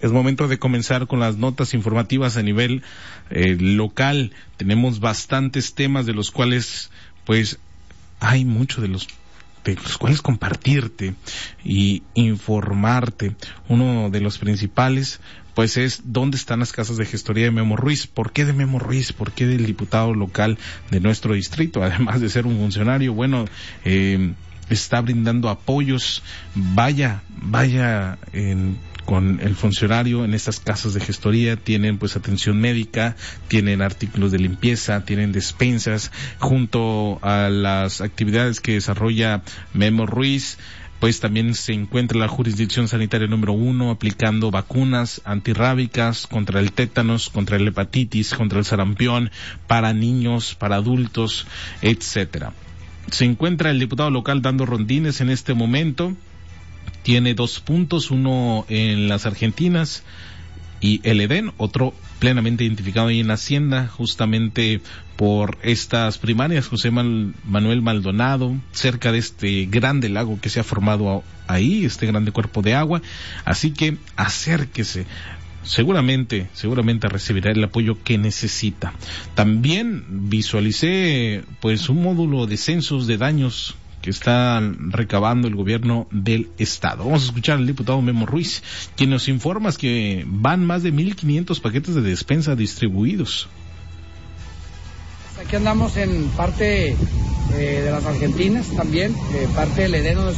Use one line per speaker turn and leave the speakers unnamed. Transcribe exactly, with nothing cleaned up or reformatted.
Es momento de comenzar con las notas informativas a nivel eh, local. Tenemos bastantes temas de los cuales, pues, hay mucho de los de los cuales compartirte y informarte. Uno de los principales, pues, es dónde están las casas de gestoría de Memo Ruiz. ¿Por qué de Memo Ruiz? ¿Por qué del diputado local de nuestro distrito? Además de ser un funcionario, bueno, eh, está brindando apoyos. Vaya, vaya en con el funcionario en estas casas de gestoría. Tienen pues atención médica, tienen artículos de limpieza, tienen despensas, junto a las actividades que desarrolla Memo Ruiz. Pues también se encuentra la jurisdicción sanitaria número uno aplicando vacunas antirrábicas contra el tétanos, contra la hepatitis, contra el sarampión, para niños, para adultos, etcétera. Se encuentra el diputado local dando rondines en este momento. Tiene dos puntos, uno en las Argentinas y el Edén, otro plenamente identificado ahí en Hacienda, justamente por estas primarias. José Manuel Maldonado, cerca de este grande lago que se ha formado ahí, este grande cuerpo de agua. Así que acérquese. Seguramente, seguramente recibirá el apoyo que necesita. También visualicé, pues, un módulo de censos de daños que está recabando el gobierno del estado. Vamos a escuchar al diputado Memo Ruiz, quien nos informa que van más de mil quinientos paquetes de despensa distribuidos.
Aquí andamos en parte eh, de las Argentinas también, eh, parte del Edén,